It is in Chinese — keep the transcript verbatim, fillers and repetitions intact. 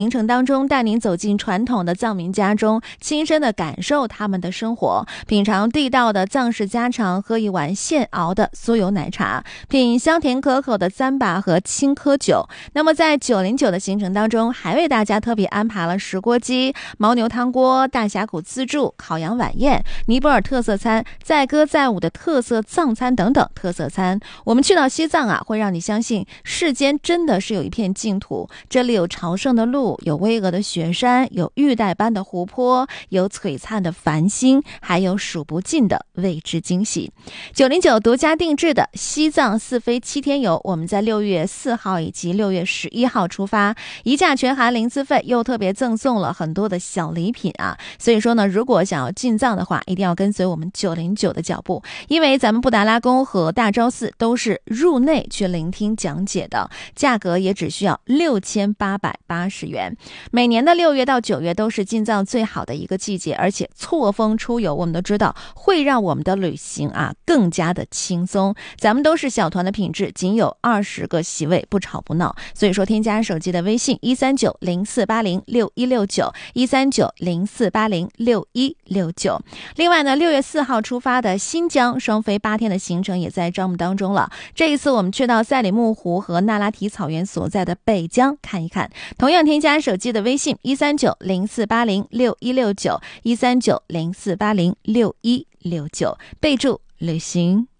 行程当中带您走进传统的藏民家中，亲身的感受他们的生活，品尝地道的藏式家常，喝一碗现熬的酥油奶茶，品香甜可口的糌粑和青稞酒。那么在九零九的行程当中，还为大家特别安排了石锅鸡、牦牛汤锅、大峡谷自助、烤羊晚宴、尼泊尔特色餐、载歌载舞的特色藏餐等等特色餐。我们去到西藏啊，会让你相信世间真的是有一片净土，这里有朝圣的路，有巍峨的雪山，有玉带般的湖泊，有璀璨的繁星，还有数不尽的未知惊喜。九零九独家定制的西藏四飞七天游，我们在六月四号以及六月十一号出发，一价全含零资费，又特别赠送了很多的小礼品啊！所以说呢，如果想要进藏的话，一定要跟随我们九零九的脚步，因为咱们布达拉宫和大昭寺都是入内去聆听讲解的，价格也只需要六千八百八十元。每年的六月到九月都是进藏最好的一个季节，而且错峰出游我们都知道会让我们的旅行啊更加的轻松。咱们都是小团的品质，仅有二十个席位，不吵不闹。所以说添加手机的微信一三九零四八零六一六九一三九零四八零六一六九。另外呢，六月四号出发的新疆双飞八天的行程也在招募当中了。这一次我们去到赛里木湖和那拉提草原所在的北疆看一看，同样添加手机的微信一三九零四八零六一六九一三九零四八零六一六九，备注旅行。